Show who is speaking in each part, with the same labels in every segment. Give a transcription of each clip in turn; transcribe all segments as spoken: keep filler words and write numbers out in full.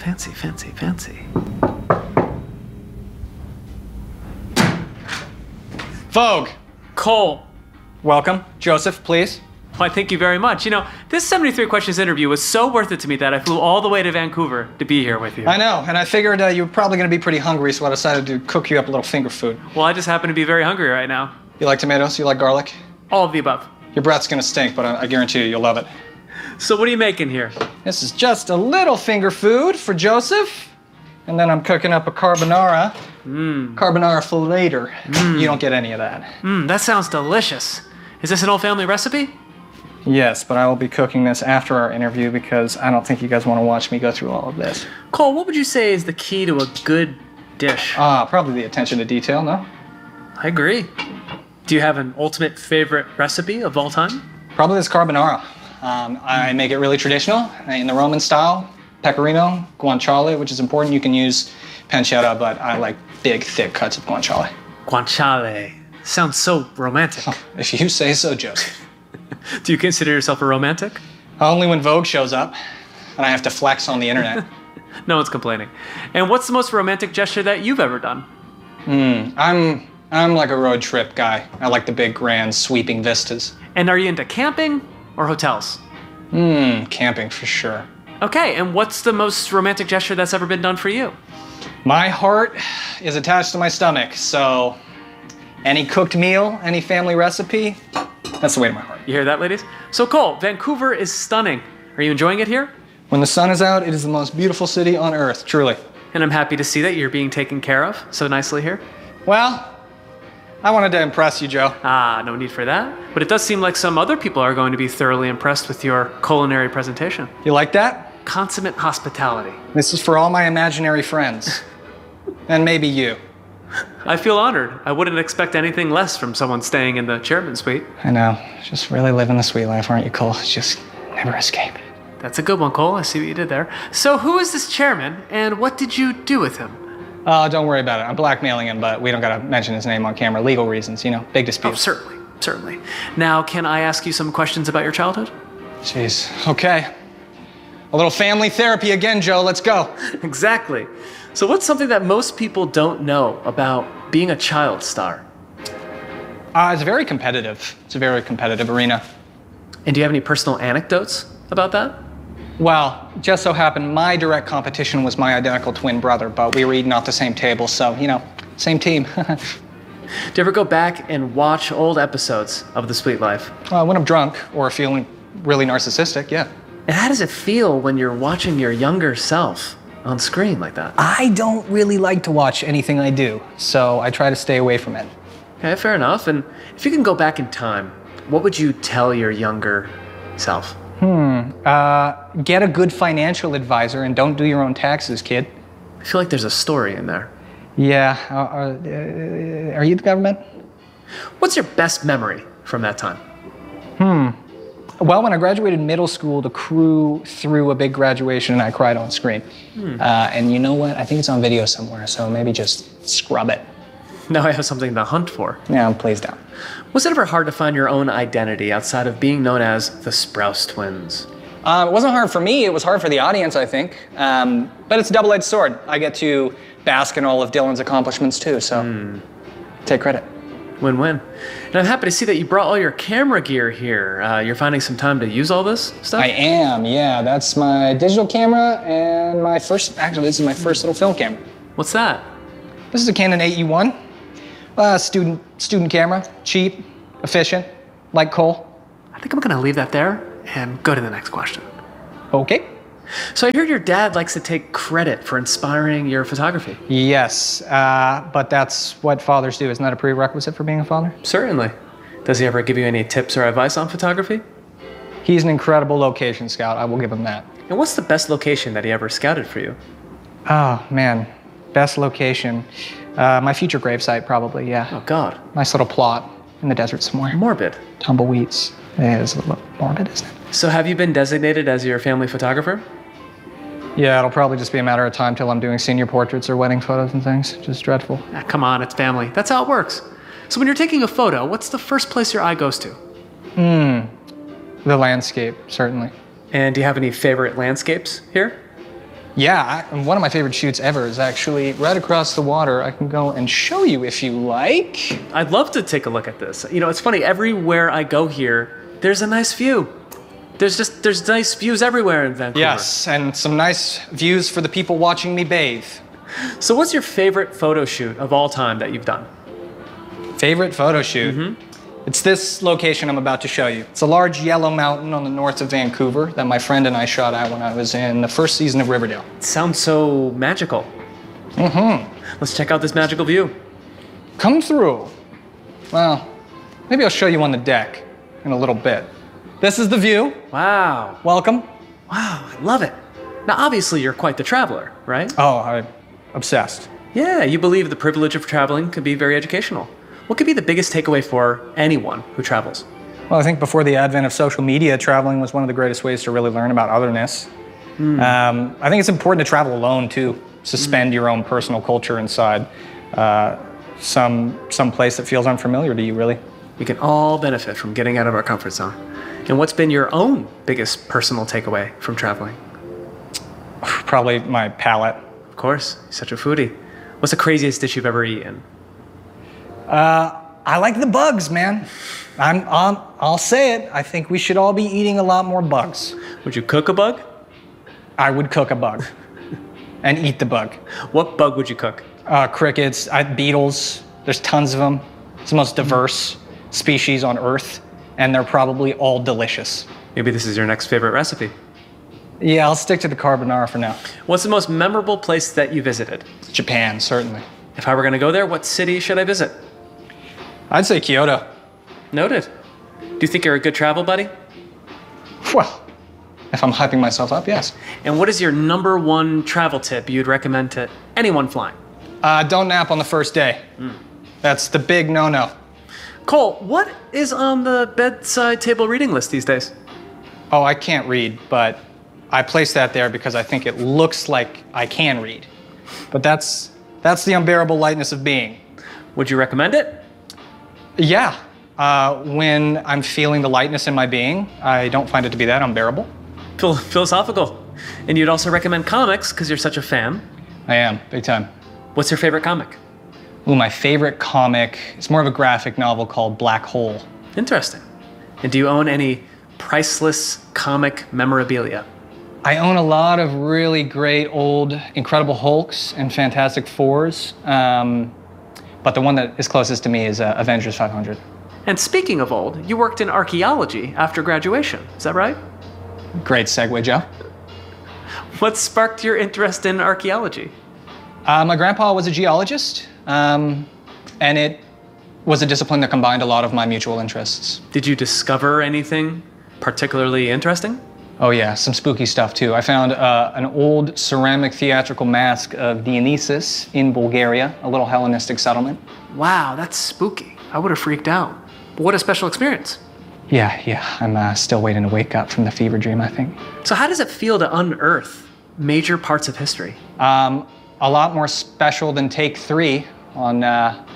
Speaker 1: Fancy, fancy, fancy.
Speaker 2: Vogue.
Speaker 1: Cole.
Speaker 2: Welcome. Joseph, please.
Speaker 1: Why, thank you very much. You know, this seventy-three questions interview was so worth it to me that I flew all the way to Vancouver to be here with you.
Speaker 2: I know, and I figured uh, you were probably going to be pretty hungry, so I decided to cook you up a little finger food.
Speaker 1: Well, I just happen to be very hungry right now.
Speaker 2: You like tomatoes? You like garlic?
Speaker 1: All of the above.
Speaker 2: Your breath's going to stink, but I, I guarantee you, you'll love it.
Speaker 1: So what are you making here?
Speaker 2: This is just a little finger food for Joseph, and then I'm cooking up a carbonara.
Speaker 1: Mmm.
Speaker 2: Carbonara for later. Mm. You don't get any of that.
Speaker 1: Mmm, that sounds delicious. Is this an old family recipe?
Speaker 2: Yes, but I will be cooking this after our interview because I don't think you guys want to watch me go through all of this.
Speaker 1: Cole, what would you say is the key to a good dish?
Speaker 2: Ah, probably the attention to detail, no?
Speaker 1: I agree. Do you have an ultimate favorite recipe of all time?
Speaker 2: Probably this carbonara. Um, I make it really traditional in the Roman style. Pecorino, guanciale, which is important. You can use pancetta, but I like big, thick cuts of guanciale.
Speaker 1: Guanciale. Sounds so romantic.
Speaker 2: Oh, if you say so, Joseph.
Speaker 1: Do you consider yourself a romantic?
Speaker 2: Only when Vogue shows up and I have to flex on the internet.
Speaker 1: No one's complaining. And what's the most romantic gesture that you've ever done?
Speaker 2: Hmm, I'm, I'm like a road trip guy. I like the big, grand, sweeping vistas.
Speaker 1: And are you into camping or hotels?
Speaker 2: Hmm, camping for sure.
Speaker 1: Okay, and what's the most romantic gesture that's ever been done for you?
Speaker 2: My heart is attached to my stomach, so any cooked meal, any family recipe, that's the way to my heart.
Speaker 1: You hear that, ladies? So Cole, Vancouver is stunning. Are you enjoying it here?
Speaker 2: When the sun is out, it is the most beautiful city on earth, truly.
Speaker 1: And I'm happy to see that you're being taken care of so nicely here.
Speaker 2: Well, I wanted to impress you, Joe.
Speaker 1: Ah, no need for that. But it does seem like some other people are going to be thoroughly impressed with your culinary presentation.
Speaker 2: You like that?
Speaker 1: Consummate hospitality.
Speaker 2: This is for all my imaginary friends. And maybe you.
Speaker 1: I feel honored. I wouldn't expect anything less from someone staying in the chairman's suite.
Speaker 2: I know. Just really living the sweet life, aren't you, Cole? Just never escape.
Speaker 1: That's a good one, Cole. I see what you did there. So who is this chairman, and what did you do with him?
Speaker 2: Uh, don't worry about it. I'm blackmailing him, but we don't gotta mention his name on camera. Legal reasons, you know, big dispute.
Speaker 1: Oh, certainly, certainly. Now, can I ask you some questions about your childhood?
Speaker 2: Jeez, okay. A little family therapy again, Joe. Let's go.
Speaker 1: Exactly. So what's something that most people don't know about being a child star?
Speaker 2: Uh, it's very competitive. It's a very competitive arena.
Speaker 1: And do you have any personal anecdotes about that?
Speaker 2: Well, just so happened my direct competition was my identical twin brother, but we were eating off the same table, so, you know, same team.
Speaker 1: Do you ever go back and watch old episodes of The Sweet Life?
Speaker 2: Uh, when I'm drunk or feeling really narcissistic, yeah.
Speaker 1: And how does it feel when you're watching your younger self on screen like that?
Speaker 2: I don't really like to watch anything I do, so I try to stay away from it.
Speaker 1: Okay, fair enough. And if you can go back in time, what would you tell your younger self?
Speaker 2: Hmm, uh, get a good financial advisor and don't do your own taxes, kid.
Speaker 1: I feel like there's a story in there.
Speaker 2: Yeah, uh, uh, are you the government?
Speaker 1: What's your best memory from that time?
Speaker 2: Hmm. Well, when I graduated middle school, the crew threw a big graduation and I cried on screen. Hmm. Uh, and you know what? I think it's on video somewhere, so maybe just scrub it.
Speaker 1: Now I have something to hunt for.
Speaker 2: Yeah, please don't.
Speaker 1: Was it ever hard to find your own identity outside of being known as the Sprouse Twins?
Speaker 2: Uh, it wasn't hard for me, it was hard for the audience, I think. Um, but it's a double-edged sword. I get to bask in all of Dylan's accomplishments too, so mm. take credit.
Speaker 1: Win-win. And I'm happy to see that you brought all your camera gear here. Uh, you're finding some time to use all this stuff?
Speaker 2: I am, yeah. That's my digital camera and my first, actually this is my first little film camera.
Speaker 1: What's that?
Speaker 2: This is a Canon eight E one. Uh, student, student camera, cheap, efficient, like Cole.
Speaker 1: I think I'm gonna leave that there and go to the next question.
Speaker 2: Okay.
Speaker 1: So I heard your dad likes to take credit for inspiring your photography.
Speaker 2: Yes, uh, but that's what fathers do. Isn't that a prerequisite for being a father?
Speaker 1: Certainly. Does he ever give you any tips or advice on photography?
Speaker 2: He's an incredible location scout, I will give him that.
Speaker 1: And what's the best location that he ever scouted for you?
Speaker 2: Oh, man. Best location. Uh, my future gravesite, probably, yeah.
Speaker 1: Oh, God.
Speaker 2: Nice little plot in the desert somewhere.
Speaker 1: Morbid.
Speaker 2: Tumbleweeds. Yeah, it's a little morbid, isn't it?
Speaker 1: So have you been designated as your family photographer?
Speaker 2: Yeah, it'll probably just be a matter of time till I'm doing senior portraits or wedding photos and things. Just dreadful.
Speaker 1: Ah, come on, it's family. That's how it works. So when you're taking a photo, what's the first place your eye goes to?
Speaker 2: Hmm. The landscape, certainly.
Speaker 1: And do you have any favorite landscapes here?
Speaker 2: Yeah, I, and one of my favorite shoots ever is actually right across the water. I can go and show you if you like.
Speaker 1: I'd love to take a look at this. You know, it's funny, everywhere I go here, there's a nice view. There's just, there's nice views everywhere in Vancouver.
Speaker 2: Yes, and some nice views for the people watching me bathe.
Speaker 1: So what's your favorite photo shoot of all time that you've done?
Speaker 2: Favorite photo shoot? Mm-hmm. It's this location I'm about to show you. It's a large yellow mountain on the north of Vancouver that my friend and I shot at when I was in the first season of Riverdale.
Speaker 1: It sounds so magical.
Speaker 2: Mm-hmm.
Speaker 1: Let's check out this magical view.
Speaker 2: Come through. Well, maybe I'll show you on the deck in a little bit. This is the view.
Speaker 1: Wow.
Speaker 2: Welcome.
Speaker 1: Wow, I love it. Now, obviously, you're quite the traveler, right?
Speaker 2: Oh, I'm obsessed.
Speaker 1: Yeah, you believe the privilege of traveling can be very educational. What could be the biggest takeaway for anyone who travels?
Speaker 2: Well, I think before the advent of social media, traveling was one of the greatest ways to really learn about otherness. Mm. Um, I think it's important to travel alone, too. Suspend mm. your own personal culture inside uh, some, some place that feels unfamiliar to you, really.
Speaker 1: We can all benefit from getting out of our comfort zone. And what's been your own biggest personal takeaway from traveling?
Speaker 2: Probably my palate.
Speaker 1: Of course, you're such a foodie. What's the craziest dish you've ever eaten?
Speaker 2: Uh, I like the bugs, man. I'm, um, I'll say it. I think we should all be eating a lot more bugs.
Speaker 1: Would you cook a bug?
Speaker 2: I would cook a bug and eat the bug.
Speaker 1: What bug would you cook?
Speaker 2: Uh, crickets, I, beetles. There's tons of them. It's the most diverse species on Earth, and they're probably all delicious.
Speaker 1: Maybe this is your next favorite recipe.
Speaker 2: Yeah, I'll stick to the carbonara for now.
Speaker 1: What's the most memorable place that you visited?
Speaker 2: Japan, certainly.
Speaker 1: If I were going to go there, what city should I visit?
Speaker 2: I'd say Kyoto.
Speaker 1: Noted. Do you think you're a good travel buddy?
Speaker 2: Well, if I'm hyping myself up, yes.
Speaker 1: And what is your number one travel tip you'd recommend to anyone flying?
Speaker 2: Uh, don't nap on the first day. Mm. That's the big no-no.
Speaker 1: Cole, what is on the bedside table reading list these days?
Speaker 2: Oh, I can't read, but I placed that there because I think it looks like I can read. But that's that's the unbearable lightness of being.
Speaker 1: Would you recommend it?
Speaker 2: Yeah. Uh, when I'm feeling the lightness in my being, I don't find it to be that unbearable.
Speaker 1: Phil- philosophical. And you'd also recommend comics because you're such a fan.
Speaker 2: I am, big time.
Speaker 1: What's your favorite comic?
Speaker 2: Ooh, my favorite comic is more of a graphic novel called Black Hole.
Speaker 1: Interesting. And do you own any priceless comic memorabilia?
Speaker 2: I own a lot of really great old Incredible Hulks and Fantastic Fours, um, but the one that is closest to me is uh, Avengers five hundred.
Speaker 1: And speaking of old, you worked in archaeology after graduation, is that right?
Speaker 2: Great segue, Joe.
Speaker 1: What sparked your interest in archaeology?
Speaker 2: Uh, my grandpa was a geologist, um, and it was a discipline that combined a lot of my mutual interests.
Speaker 1: Did you discover anything particularly interesting?
Speaker 2: Oh yeah, some spooky stuff too. I found uh, an old ceramic theatrical mask of Dionysus in Bulgaria, a little Hellenistic settlement.
Speaker 1: Wow, that's spooky. I would have freaked out. But what a special experience.
Speaker 2: Yeah, yeah, I'm uh, still waiting to wake up from the fever dream, I think.
Speaker 1: So how does it feel to unearth major parts of history?
Speaker 2: Um, a lot more special than Take Three on, uh,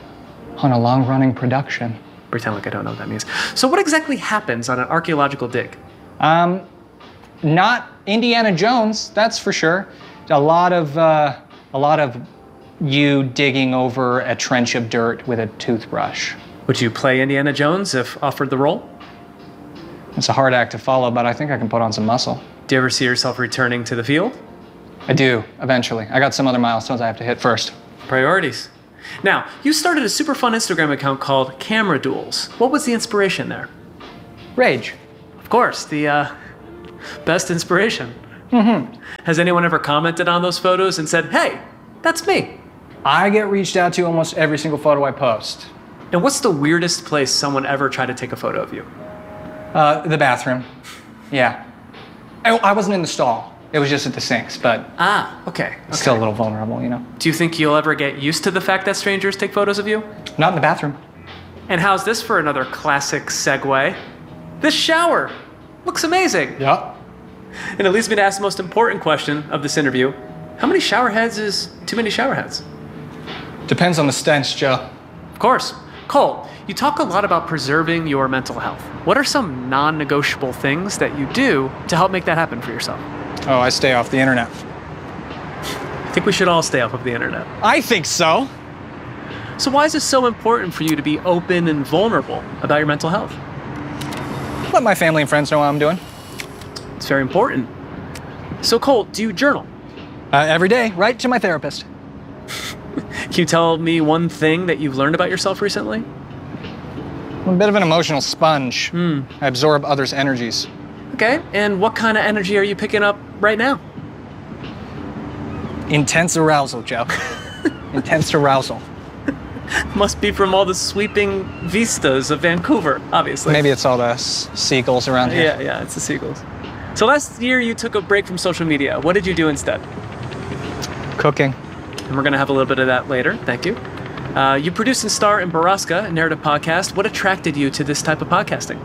Speaker 2: on a long-running production.
Speaker 1: Pretend like I don't know what that means. So what exactly happens on an archaeological dig?
Speaker 2: Um, not Indiana Jones, that's for sure. A lot of, uh, a lot of you digging over a trench of dirt with a toothbrush.
Speaker 1: Would you play Indiana Jones if offered the role?
Speaker 2: It's a hard act to follow, but I think I can put on some muscle.
Speaker 1: Do you ever see yourself returning to the field?
Speaker 2: I do, eventually. I got some other milestones I have to hit first.
Speaker 1: Priorities. Now, you started a super fun Instagram account called Camera Duels. What was the inspiration there?
Speaker 2: Rage.
Speaker 1: Of course, the uh, best inspiration.
Speaker 2: Mm-hmm.
Speaker 1: Has anyone ever commented on those photos and said, hey, that's me?
Speaker 2: I get reached out to almost every single photo I post.
Speaker 1: And what's the weirdest place someone ever tried to take a photo of you?
Speaker 2: Uh, the bathroom. Yeah. I, I wasn't in the stall. It was just at the sinks, but
Speaker 1: ah, okay, okay.
Speaker 2: Still a little vulnerable, you know?
Speaker 1: Do you think you'll ever get used to the fact that strangers take photos of you?
Speaker 2: Not in the bathroom.
Speaker 1: And how's this for another classic segue? This shower looks amazing.
Speaker 2: Yep.
Speaker 1: And it leads me to ask the most important question of this interview. How many shower heads is too many shower heads?
Speaker 2: Depends on the stench, Joe.
Speaker 1: Of course. Cole, you talk a lot about preserving your mental health. What are some non-negotiable things that you do to help make that happen for yourself?
Speaker 2: Oh, I stay off the internet.
Speaker 1: think we should all stay off of the internet.
Speaker 2: I think so.
Speaker 1: So why is it so important for you to be open and vulnerable about your mental health?
Speaker 2: Let my family and friends know how I'm doing.
Speaker 1: It's very important. So Cole, do you journal?
Speaker 2: Uh, every day, right to my therapist.
Speaker 1: Can you tell me one thing that you've learned about yourself recently?
Speaker 2: I'm a bit of an emotional sponge.
Speaker 1: Hmm.
Speaker 2: I absorb others' energies.
Speaker 1: Okay, and what kind of energy are you picking up right now?
Speaker 2: Intense arousal, Joe. Intense arousal.
Speaker 1: Must be from all the sweeping vistas of Vancouver, obviously.
Speaker 2: Maybe it's all the s- seagulls around here.
Speaker 1: Yeah, yeah, it's the seagulls. So last year you took a break from social media. What did you do instead?
Speaker 2: Cooking.
Speaker 1: And we're gonna have a little bit of that later, thank you. Uh, you produce and star in Baraska, a narrative podcast. What attracted you to this type of podcasting?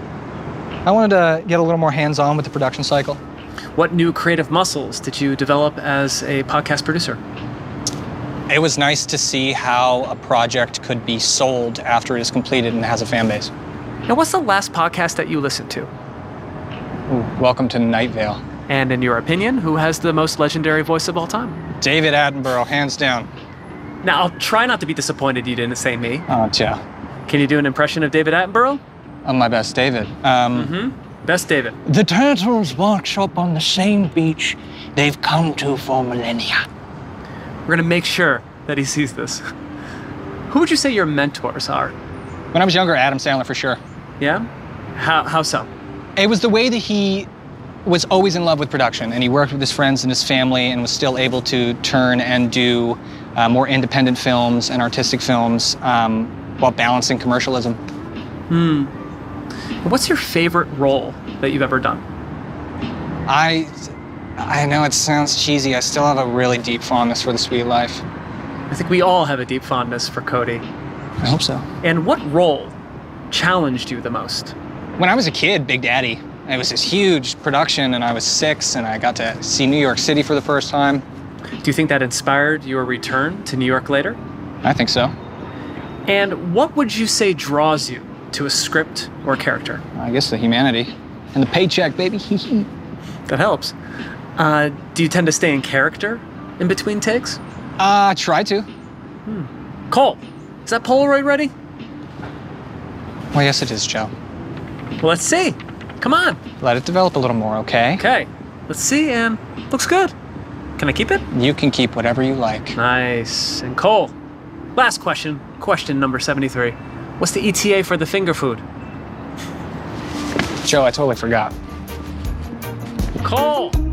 Speaker 2: I wanted to get a little more hands-on with the production cycle.
Speaker 1: What new creative muscles did you develop as a podcast producer?
Speaker 2: It was nice to see how a project could be sold after it is completed and has a fan base.
Speaker 1: Now, what's the last podcast that you listened to?
Speaker 2: Ooh, welcome to Night Vale.
Speaker 1: And in your opinion, who has the most legendary voice of all time?
Speaker 2: David Attenborough, hands down.
Speaker 1: Now, I'll try not to be disappointed you didn't say me.
Speaker 2: Oh, Joe.
Speaker 1: Can you do an impression of David Attenborough?
Speaker 2: I'm my best David. Um,
Speaker 1: Mm-hmm. Best David.
Speaker 3: The turtles wash up on the same beach they've come to for millennia.
Speaker 1: We're gonna make sure that he sees this. Who would you say your mentors are?
Speaker 2: when I was younger, Adam Sandler for sure.
Speaker 1: Yeah? How, how so?
Speaker 2: It was the way that he was always in love with production, and he worked with his friends and his family and was still able to turn and do uh, more independent films and artistic films um, while balancing commercialism.
Speaker 1: Hmm. What's your favorite role that you've ever done?
Speaker 2: I, I know it sounds cheesy, I still have a really deep fondness for The Sweet Life.
Speaker 1: I think we all have a deep fondness for Cody.
Speaker 2: I hope so.
Speaker 1: And what role challenged you the most?
Speaker 2: When I was a kid, Big Daddy. It was this huge production, and I was six, and I got to see New York City for the first time.
Speaker 1: Do you think that inspired your return to New York later?
Speaker 2: I think so.
Speaker 1: And what would you say draws you to a script or character?
Speaker 2: I guess the humanity. And the paycheck, baby.
Speaker 1: That helps. Uh, do you tend to stay in character in between takes?
Speaker 2: Uh, try to.
Speaker 1: Hmm. Cole, is that Polaroid ready?
Speaker 2: Well, yes, it is, Joe.
Speaker 1: Well, let's see. Come on.
Speaker 2: Let it develop a little more, okay?
Speaker 1: Okay. Let's see, and looks good. Can I keep it?
Speaker 2: You can keep whatever you like.
Speaker 1: Nice. And Cole, last question. Question number seventy-three. What's the E T A for the finger food?
Speaker 2: Joe, I totally forgot.
Speaker 1: Cole!